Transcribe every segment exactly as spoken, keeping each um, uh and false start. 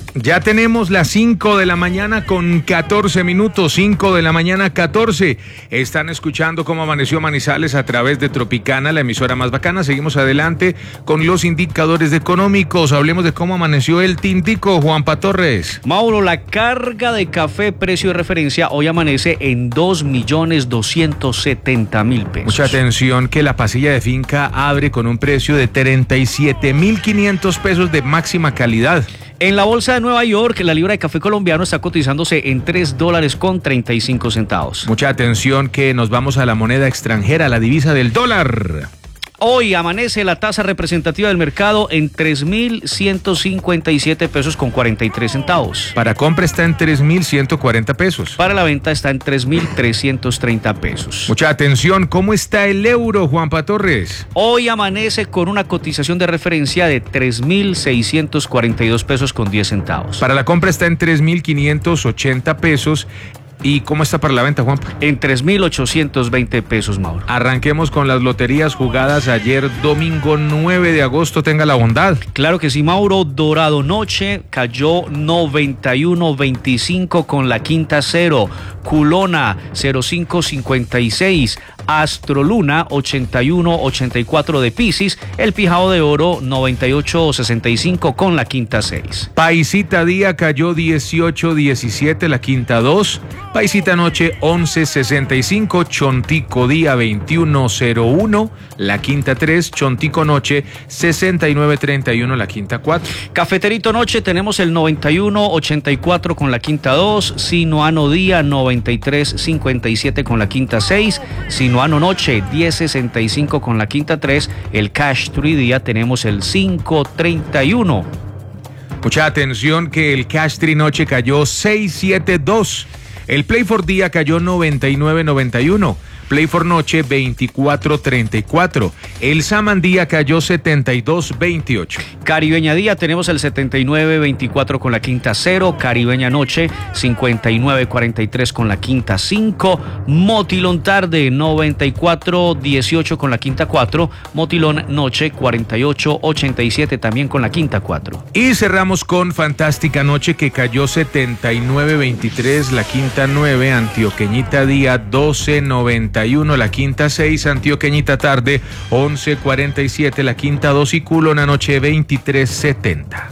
Ya tenemos las cinco de la mañana con catorce minutos, cinco de la mañana catorce. Están escuchando cómo amaneció Manizales a través de Tropicana, la emisora más bacana. Seguimos adelante con los indicadores económicos. Hablemos de cómo amaneció el tintico, Juanpa Torres. Mauro, la carga de café precio de referencia hoy amanece en dos millones doscientos setenta mil pesos. Mucha atención que la pasilla de finca abre con un precio de treinta y siete mil quinientos pesos de máxima calidad. En la bolsa de Nueva York, la libra de café colombiano está cotizándose en tres dólares con treinta y cinco centavos. Mucha atención que nos vamos a la moneda extranjera, la divisa del dólar. Hoy amanece la tasa representativa del mercado en tres mil ciento cincuenta y siete pesos con cuarenta y tres centavos. Para compra está en tres mil ciento cuarenta pesos. Para la venta está en tres mil trescientos treinta pesos. Mucha atención, ¿cómo está el euro, Juanpa Torres? Hoy amanece con una cotización de referencia de tres mil seiscientos cuarenta y dos pesos con diez centavos. Para la compra está en tres mil quinientos ochenta pesos. ¿Y cómo está para la venta, Juanpa? En tres mil ochocientos veinte pesos, Mauro. Arranquemos con las loterías jugadas ayer domingo nueve de agosto, tenga la bondad. Claro que sí, Mauro. Dorado Noche cayó noventa y uno veinticinco con la quinta cero. Culona cero cinco cincuenta y seis. Astroluna ochenta y uno ochenta y cuatro de Piscis. El Pijao de Oro noventa y ocho sesenta y cinco con la quinta seis. Paisita Día cayó dieciocho diecisiete, la quinta dos. Paisita Noche once sesenta y cinco, Chontico Día veintiuno cero uno, la quinta tres, Chontico Noche sesenta y nueve treinta y uno, la quinta cuatro. Cafeterito Noche tenemos el noventa y uno ochenta y cuatro con la quinta dos, Sinuano Día noventa y tres cincuenta y siete con la quinta seis, Sinuano Noche diez sesenta y cinco con la quinta tres, el Cash tres Día tenemos el cinco treinta y uno. Mucha atención que el Cash tres Noche cayó seis setenta y dos. El Play for Día cayó noventa y nueve noventa y uno. Play for Noche veinticuatro treinta y cuatro. El Saman Día cayó setenta y dos veintiocho. Caribeña Día tenemos el setenta y nueve veinticuatro con la quinta cero. Caribeña Noche cincuenta y nueve cuarenta y tres con la quinta cinco. Motilón Tarde noventa y cuatro dieciocho con la quinta cuatro. Motilón Noche cuarenta y ocho ochenta y siete también con la quinta cuatro. Y cerramos con Fantástica Noche que cayó setenta y nueve veintitrés, la quinta nueve. Antioqueñita Día doce noventa y uno, la quinta seis. Antioqueñita Tarde once cuarenta y siete, la quinta dos. Y Culona Noche veintitrés setenta.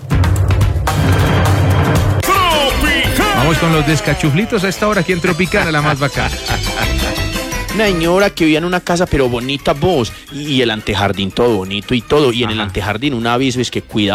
Vamos con los descachuflitos a esta hora aquí en Tropicana, la más bacana. Una señora que vivía en una casa pero bonita, vos, y, y el antejardín todo bonito y todo, y en Ajá. el antejardín un aviso es que cuidado